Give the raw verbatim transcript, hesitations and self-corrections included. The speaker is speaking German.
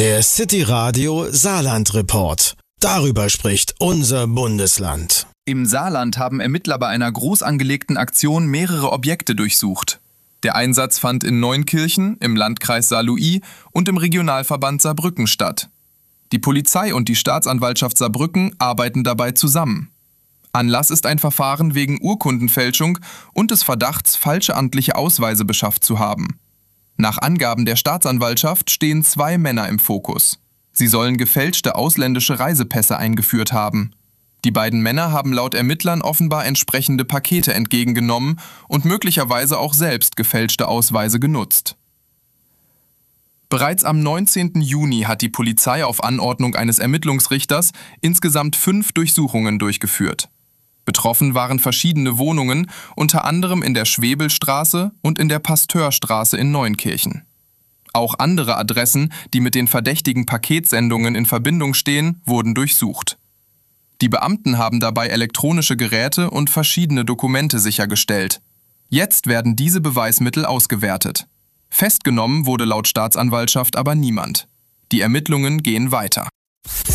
Der City Radio Saarland Report. Darüber spricht unser Bundesland. Im Saarland haben Ermittler bei einer groß angelegten Aktion mehrere Objekte durchsucht. Der Einsatz fand in Neunkirchen, im Landkreis Saarlouis und im Regionalverband Saarbrücken statt. Die Polizei und die Staatsanwaltschaft Saarbrücken arbeiten dabei zusammen. Anlass ist ein Verfahren wegen Urkundenfälschung und des Verdachts, falsche amtliche Ausweise beschafft zu haben. Nach Angaben der Staatsanwaltschaft stehen zwei Männer im Fokus. Sie sollen gefälschte ausländische Reisepässe eingeführt haben. Die beiden Männer haben laut Ermittlern offenbar entsprechende Pakete entgegengenommen und möglicherweise auch selbst gefälschte Ausweise genutzt. Bereits am neunzehnten Juni hat die Polizei auf Anordnung eines Ermittlungsrichters insgesamt fünf Durchsuchungen durchgeführt. Betroffen waren verschiedene Wohnungen, unter anderem in der Schwebelstraße und in der Pasteurstraße in Neunkirchen. Auch andere Adressen, die mit den verdächtigen Paketsendungen in Verbindung stehen, wurden durchsucht. Die Beamten haben dabei elektronische Geräte und verschiedene Dokumente sichergestellt. Jetzt werden diese Beweismittel ausgewertet. Festgenommen wurde laut Staatsanwaltschaft aber niemand. Die Ermittlungen gehen weiter.